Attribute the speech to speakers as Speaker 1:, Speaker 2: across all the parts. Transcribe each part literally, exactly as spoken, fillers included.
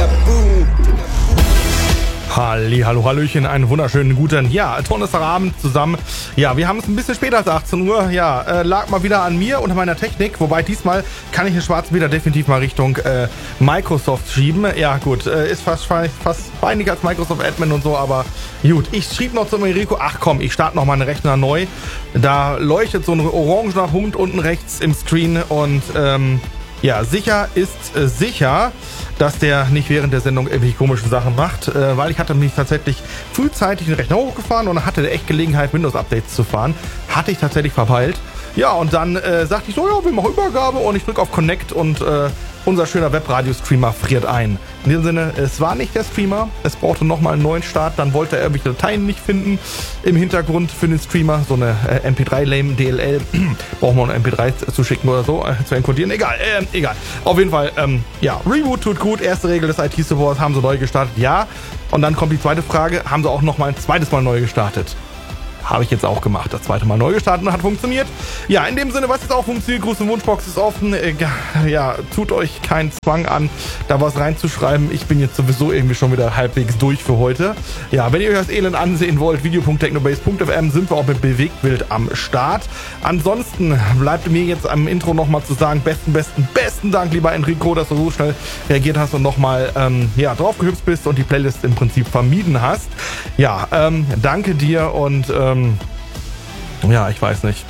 Speaker 1: Halli, hallo, hallöchen, einen wunderschönen guten, ja, Donnerstagabend zusammen. Ja, wir haben es ein bisschen später als achtzehn Uhr, ja, äh, lag mal wieder an mir und meiner Technik, wobei diesmal kann ich den schwarzen wieder definitiv mal Richtung äh, Microsoft schieben. Ja, gut, äh, ist fast, fast feiniger als Microsoft Admin und so, aber gut. Ich schrieb noch zum Enrico, ach komm, ich starte noch meinen Rechner neu. Da leuchtet so ein orangener Punkt unten rechts im Screen und, ähm, ja, sicher ist äh, sicher, dass der nicht während der Sendung irgendwelche komischen Sachen macht, äh, weil ich hatte mich tatsächlich frühzeitig den Rechner hochgefahren und hatte echt Gelegenheit, Windows-Updates zu fahren. Hatte ich tatsächlich verpeilt. Ja, und dann äh, sagte ich so, ja, wir machen Übergabe und ich drücke auf Connect und äh, unser schöner Webradio-Streamer friert ein. In diesem Sinne, es war nicht der Streamer, es brauchte nochmal einen neuen Start, dann wollte er irgendwelche Dateien nicht finden im Hintergrund für den Streamer, so eine äh, M P drei Lame D L L, brauchen wir eine M P drei zu schicken oder so, äh, zu encodieren, egal, äh, egal. Auf jeden Fall, ähm, ja, Reboot tut gut, erste Regel des I T-Supports, haben sie neu gestartet, ja. Und dann kommt die zweite Frage, haben sie auch nochmal ein zweites Mal neu gestartet? Habe ich jetzt auch gemacht. Das zweite Mal neu gestartet und hat funktioniert. Ja, in dem Sinne, was jetzt auch funktioniert, Gruß und Wunschbox ist offen. Ja, tut euch keinen Zwang an, da was reinzuschreiben. Ich bin jetzt sowieso irgendwie schon wieder halbwegs durch für heute. Ja, wenn ihr euch das Elend ansehen wollt, video punkt technobase punkt f m, sind wir auch mit Bewegtbild am Start. Ansonsten bleibt mir jetzt am Intro nochmal zu sagen, besten, besten, besten Dank, lieber Enrico, dass du so schnell reagiert hast und nochmal ähm, ja, draufgehüpft bist und die Playlist im Prinzip vermieden hast. Ja, ähm, danke dir und ähm, ja, ich weiß nicht.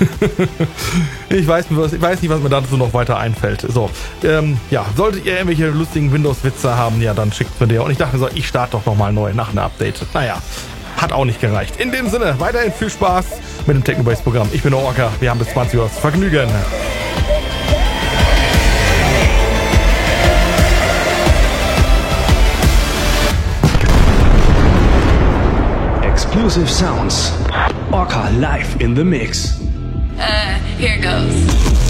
Speaker 1: ich, weiß, ich weiß nicht, was mir dazu noch weiter einfällt. So, ähm, ja, solltet ihr irgendwelche lustigen Windows-Witze haben, ja, dann schickt mir der. Und ich dachte so, ich starte doch nochmal neu nach einem Update. Naja, hat auch nicht gereicht. In dem Sinne, weiterhin viel Spaß mit dem Technobase-Programm. Ich bin der Orca, wir haben bis zwanzig Uhr Vergnügen.
Speaker 2: Exclusive sounds. Orca live in the mix.
Speaker 3: Uh, here goes.